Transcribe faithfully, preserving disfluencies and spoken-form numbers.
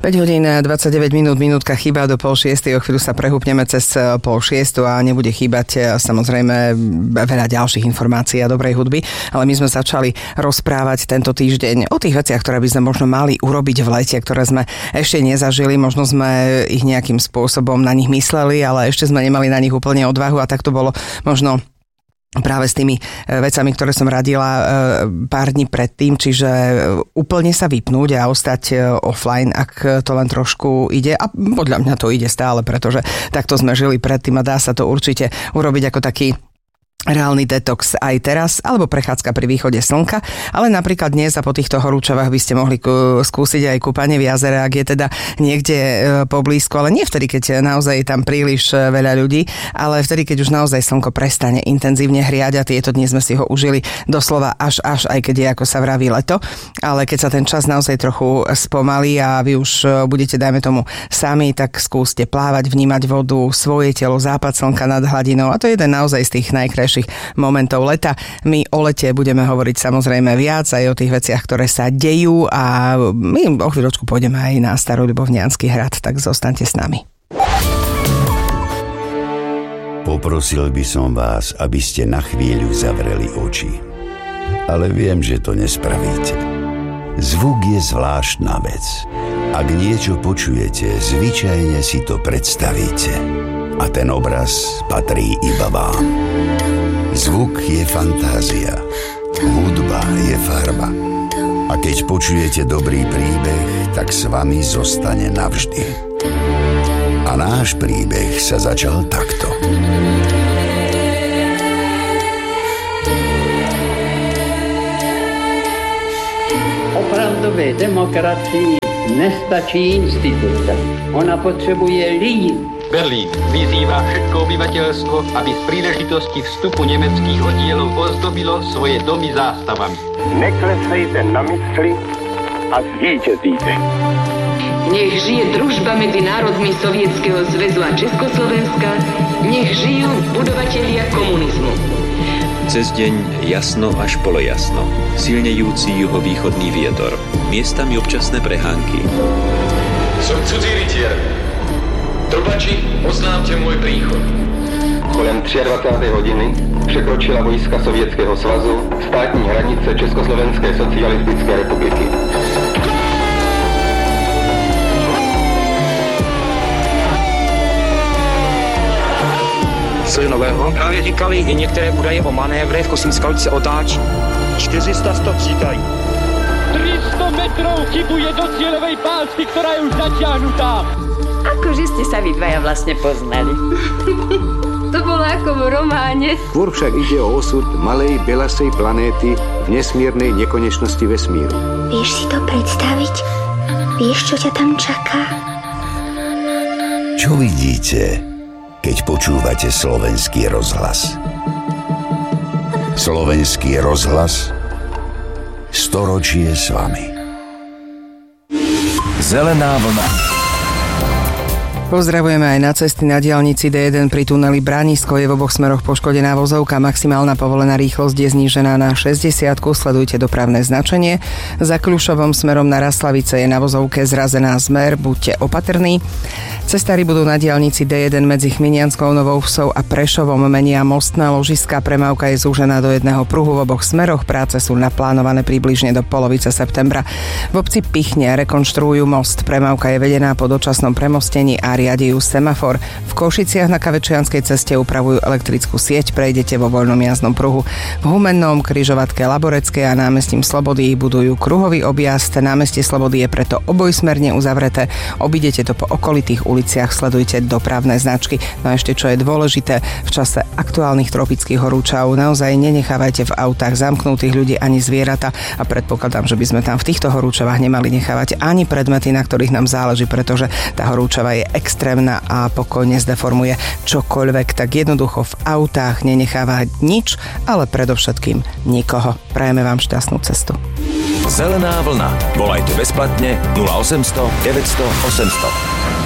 päť hodín dvadsaťdeväť minút, minútka chýba do pol šiestej, o chvíľu sa prehúpneme cez pol šiestu a nebude chýbať samozrejme veľa ďalších informácií a dobrej hudby, ale my sme začali rozprávať tento týždeň o tých veciach, ktoré by sme možno mali urobiť v lete, ktoré sme ešte nezažili, možno sme ich nejakým spôsobom na nich mysleli, ale ešte sme nemali na nich úplne odvahu a tak to bolo možno práve s tými vecami, ktoré som radila pár dní predtým, čiže úplne sa vypnúť a ostať offline, ak to len trošku ide. A podľa mňa to ide stále, pretože takto sme žili predtým a dá sa to určite urobiť ako taký reálny detox aj teraz, alebo prechádzka pri východe slnka, ale napríklad dnes a po týchto horúčavách by ste mohli skúsiť aj kúpanie v jazere, ak je teda niekde poblízko, ale nie vtedy, keď naozaj je tam príliš veľa ľudí, ale vtedy, keď už naozaj slnko prestane intenzívne hriať a tieto dni sme si ho užili doslova až až, aj keď je, ako sa vraví, leto, ale keď sa ten čas naozaj trochu spomalí a vy už budete, dajme tomu, sami, tak skúste plávať, vnímať vodu, svoje telo, západ slnka nad hladinou a to je jeden naozaj z tých najkrajších momentov leta. My o lete budeme hovoriť samozrejme viac aj o tých veciach, ktoré sa dejú a my o chvíľočku pôjdeme aj na Staroľubovniansky hrad, tak zostaňte s nami. Poprosil by som vás, aby ste na chvíľu zavreli oči. Ale viem, že to nespravíte. Zvuk je zvláštna vec. Ak niečo počujete, zvyčajne si to predstavíte. A ten obraz patrí iba vám. Zvuk je fantázia. Hudba je farba. A keď počujete dobrý príbeh, tak s vami zostane navždy. A náš príbeh sa začal takto. Opravdové demokracii nestačí instituce. Ona potřebuje lidi. Berlín vyzývá všetko obyvateľstvo, aby z príležitosti vstupu nemeckých oddielov ozdobilo svoje domy zástavami. Neklesejte na mysli a zvíťazíte. Nech žije družba medzi národmi Sovietskeho zväzu a Československa, nech žijú budovatelia komunizmu. Cez deň jasno až polojasno, silnejúci juhovýchodný vietor, miestami občasné prehánky. Som cudzí rytier. Trubači, oznámte môj príchod. Kolem dvadsiatej tretej hodiny překročila vojska Sovětského svazu státní hranice Československé socialistické republiky. Co je nového? Právě říkali i některé údaje o manévrech, Kosínská se otáčí. čtyři sta sto říkají. tři sta metrov chybuje do cieľovej pásky, ktorá je už zatiahnutá. Akože ste sa vy dvaja vlastne poznali. To bolo ako v románe. Skôr však ide o osud malej belasej planéty v nesmiernej nekonečnosti vesmíru. Vieš si to predstaviť? Vieš, čo ťa tam čaká? Čo vidíte, keď počúvate Slovenský rozhlas? Slovenský rozhlas storočie s vami. Zelená vlna. Pozdravujeme aj na cesty na diaľnici dé jeden pri tuneli Bránisko. Je v oboch smeroch poškodená vozovka. Maximálna povolená rýchlosť je znížená na šesťdesiat. Sledujte dopravné značenie. Za Kľušovom smerom na Raslavice je na vozovke zrazená zmer. Buďte opatrní. Cestári budú na diaľnici dé jeden medzi Chminianskou Novou Vsou a Prešovom menia mostná ložiska. Premávka je zúžená do jedného pruhu v oboch smeroch. Práce sú naplánované približne do polovice septembra. V obci Pichne rekonštruujú most. Premávka je vedená po dočasnom premostení a riadejú semafor. V Košiciach na Kavečianskej ceste upravujú elektrickú sieť, prejdete vo voľnom jazdnom pruhu. V Humennom, Križovatke Laboreckej a námestím Slobody budujú kruhový objazd. Námestie Slobody je preto obojsmerne uzavreté. Obidete to po okolitých uliciach, sledujte dopravné značky. No a ešte čo je dôležité, v čase aktuálnych tropických horúčav naozaj nenechávajte v autách zamknutých ľudí ani zvieratá a predpokladám, že by sme tam v týchto horúčavách nemali nechávať ani predmety, na ktorých nám záleží, pretože tá horúčava je extrémna a pokojne zdeformuje čokoľvek, tak jednoducho v autách nenechávať nič, ale predovšetkým nikoho. Prajeme vám šťastnú cestu. Zelená vlna. Volajte bezplatne nula osemsto deväťsto osemsto.